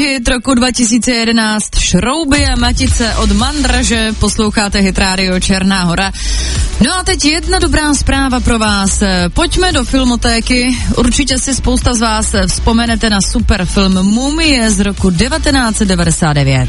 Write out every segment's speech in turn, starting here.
Hit roku 2011, Šrouby a matice od Mandraže, posloucháte Hit Radio Černá Hora. No a teď jedna dobrá zpráva pro vás. Pojďme do filmotéky. Určitě si spousta z vás vzpomenete na super film Mumie z roku 1999.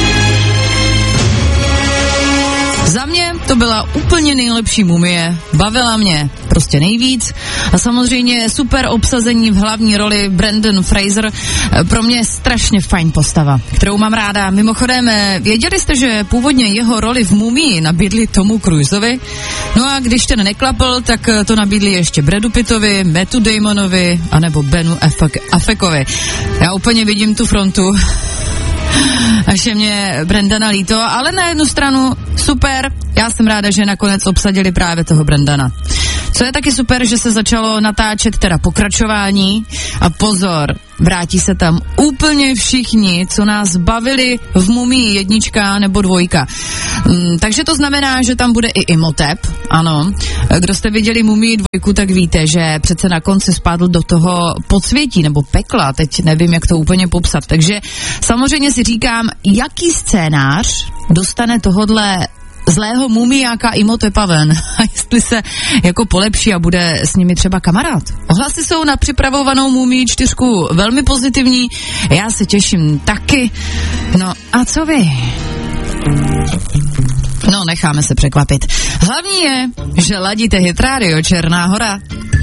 Za mě to byla úplně nejlepší Mumie, bavila mě prostě nejvíc a samozřejmě super obsazení v hlavní roli Brendan Fraser, pro mě strašně fajn postava, kterou mám ráda. Mimochodem, věděli jste, že původně jeho roli v Mumii nabídli Tomu Cruisovi? No a když ten neklapl, tak to nabídli ještě Bradu Pittovi, Mattu Damonovi anebo Benu Affleckovi. Já úplně vidím tu frontu. Až je mě Brendana líto, ale na jednu stranu super, já jsem ráda, že nakonec obsadili právě toho Brendana. Co je taky super, že se začalo natáčet teda pokračování a pozor, vrátí se tam úplně všichni, co nás bavili v Mumii 1 nebo 2. Takže to znamená, že tam bude i Imhotep, ano. Kdo jste viděli Mumii 2, tak víte, že přece na konci spadl do toho podsvětí nebo pekla, teď nevím, jak to úplně popsat. Takže samozřejmě si říkám, jaký scénář dostane tohodle zlého mumiáka Imhotepa ven a jestli se jako polepší a bude s nimi třeba kamarád. Ohlasy jsou na připravovanou Mumii 4 velmi pozitivní, já se těším taky. No a co vy? No, necháme se překvapit. Hlavní je, že ladíte Hit Radio Černá Hora.